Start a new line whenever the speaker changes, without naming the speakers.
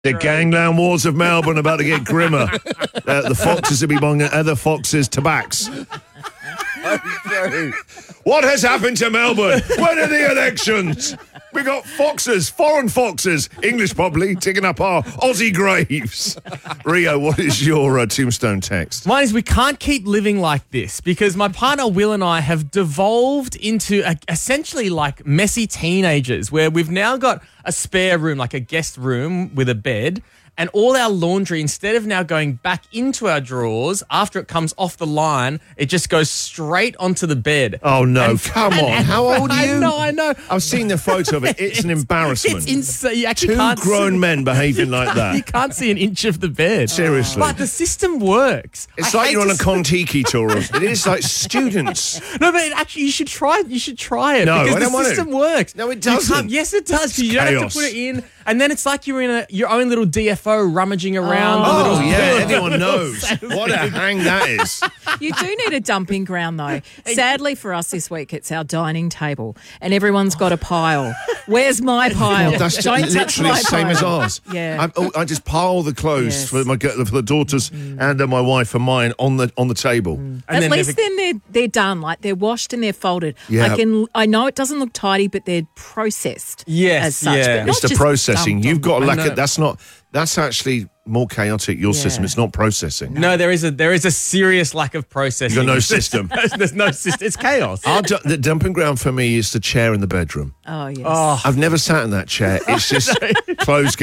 The gangland wars of Melbourne about to get grimmer. The foxes will be among other foxes' tobacks. What has happened to Melbourne? When are the elections? We got foxes, foreign foxes, English probably, taking up our Aussie graves. Rio, what is your tombstone text?
Mine is, we can't keep living like this because my partner Will and I have devolved into essentially like messy teenagers where we've now got a spare room, like a guest room with a bed, and all our laundry, instead of now going back into our drawers, after it comes off the line, it just goes straight onto the bed.
Oh, no. Come on. How old are you?
I know.
I've seen the photo of it. It's an embarrassment.
It's insane. You actually
Two
can't
grown men behaving like that.
You can't see an inch of the bed.
Seriously.
But the system works.
It's like you're on a Kon-Tiki tour. It is like students.
No, but actually, you should try it.
No,
because
I don't want
the system works.
No, it doesn't.
Yes, it does. You don't have to put it in. And then it's like you're in your own little DFO rummaging around.
Oh, yeah, everyone knows. What a hang that is.
You do need a dumping ground, though. Sadly for us this week, it's our dining table, and everyone's got a pile. Where's my pile?
That's
Don't touch
literally
my
the same
pile.
as ours.
Yeah.
I just pile the clothes for the daughters and my wife and mine on the table.
And
At
then
least then they're done. Like, they're washed and they're folded.
Yeah.
I know it doesn't look tidy, but they're processed.
Yes,
as such.
yeah.
But not
It's the
just
processing.
dumped
You've
on
got
them.
to that's actually more chaotic, your system. It's not processing.
No, there is a serious lack of processing.
You've got no system.
There's no system. It's chaos.
The dumping ground for me is the chair in the bedroom.
Oh, yes.
I've never sat in that chair. It's just clothes